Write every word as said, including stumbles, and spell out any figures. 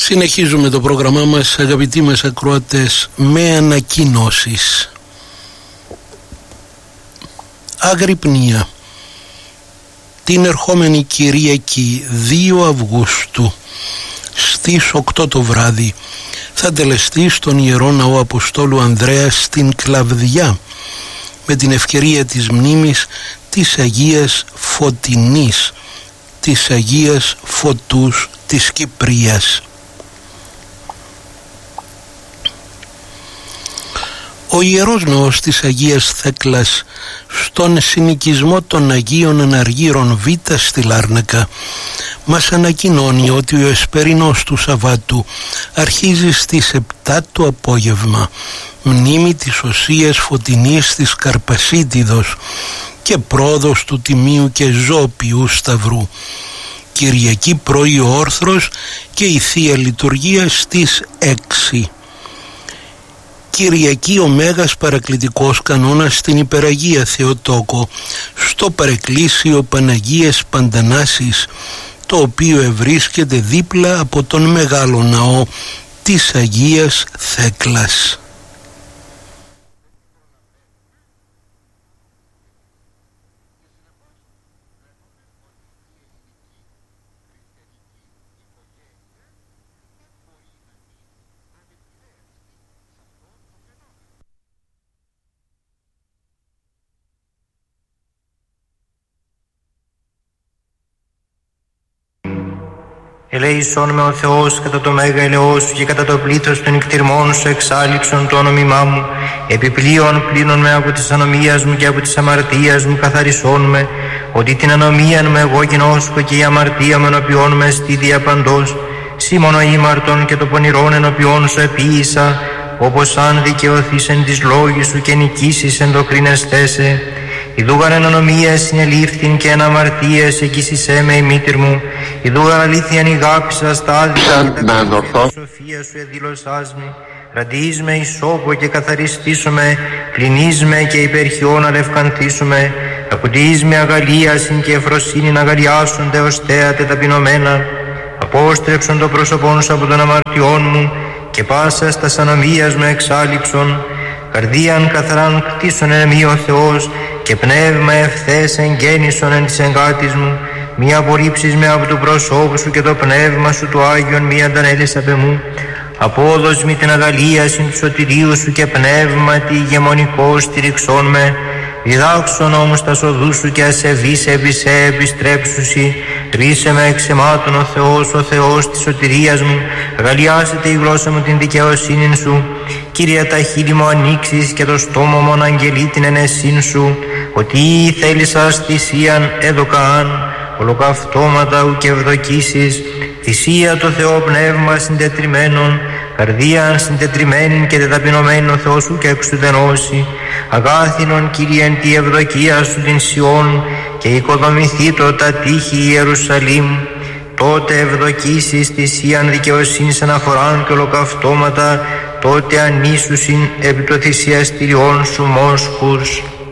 Συνεχίζουμε το πρόγραμμά μας, αγαπητοί μας ακροατές, με ανακοινώσεις. Αγρυπνία. Την ερχόμενη Κυριακή δύο Αυγούστου στις οκτώ το βράδυ θα τελεστεί στον Ιερό Ναό Αποστόλου Ανδρέα στην Κλαβδιά με την ευκαιρία της μνήμης της Αγίας Φωτεινής, της Αγίας Φωτούς της Κυπρίας. Ο Ιερός Ναός της Αγίας Θέκλας στον συνοικισμό των Αγίων Αναργύρων Β στη Λάρνακα μας ανακοινώνει ότι ο εσπερινός του Σαββάτου αρχίζει στις επτά το απόγευμα, μνήμη της Οσίας Φωτεινής της Καρπασίτιδος και πρόοδος του Τιμίου και Ζώπιου Σταυρού. Κυριακή πρωί όρθρος και η Θεία Λειτουργία στις έξι. Κυριακή ο Μέγας Παρακλητικός Κανόνας στην Υπεραγία Θεοτόκο στο παρεκκλήσιο Παναγίας Παντανάσης, το οποίο ευρίσκεται δίπλα από τον Μεγάλο Ναό της Αγίας Θέκλας. Ελέησόν με ο Θεός κατά το μέγα ελαιό σου και κατά το πλήθος των νυχτηρμών σου εξάλληψον το όνομά μου. Επιπλέον πλύνον με από της ανομίας μου και από της αμαρτίας μου καθαρισόν με, ότι την ανομίαν με εγώ γινώσκω και η αμαρτία με ενωπιών με στη διαπαντός. Σήμωνο ήμαρτον και το πονηρόν ενωπιών σου επίησα, όπως αν δικαιωθείς εν της λόγης σου και νικήσεις εν το κρίνεσθέσαι. Ιδούγαν εν ανομία συνελήφθην και εν αμαρτίας εκείσισέ με η μήτηρ μου. Ιδούγαν αλήθειαν ηγάπησα στα άδικα και τα σοφία σου εδήλωσάς με. Ραντείς με ισόπο και καθαριστήσω με, πλυνείς με και υπερχιών αλευκανθήσω με. Ακουντείς με αγαλίασιν και ευφροσύνην αγαλιάσονται ως θέατε ταπεινωμένα. Απόστρεψον το πρόσωπόν σου από των αμαρτιών μου και πάσας τας ανομίας με εξάλληψον. Καρδίαν καθαράν κτίσον εν εμεί ο Θεός και πνεύμα ευθές εγγέννησον εν της εγκάτης μου. Μη απορρίψεις με από του προσώπου σου και το πνεύμα σου του Άγιον μη αντανέλεις απ' εμού. Απόδος μη την αγαλίασιν του σωτηρίου σου και πνεύματι ηγεμονικό στηριξών με. Διδάξον όμως τα σοδού σου και ασεβείς επί σε επιστρέψουσι. Ρίσε με εξαιμάτων ο Θεός, ο Θεός της σωτηρίας μου. Αγαλιάσετε η γλώσσα μου την δικαιοσύνη σου. Κύριε τα χείλη μου ανοίξεις και το στόμα μου αναγγελεί την ενεσύν σου. Ότι θέλησας θυσίαν έδωκαν, ολοκαυτώματα ου και ευδοκίσεις. Θυσία το Θεό πνεύμα συντετριμένον, καρδίαν συντετριμένην και τεταπεινωμένην ο Θεός σου και εξουδενώσει. Αγάθινον Κύριε εν τη ευδοκία σου την Σιών και οικοδομηθήτω τα τείχη Ιερουσαλήμ. Τότε ευδοκίσεις θυσίαν δικαιοσύνης αναφοράν και ολοκαυτώματα, τότε ανήσουσιν επί το θυσιαστηριών σου μόσχους.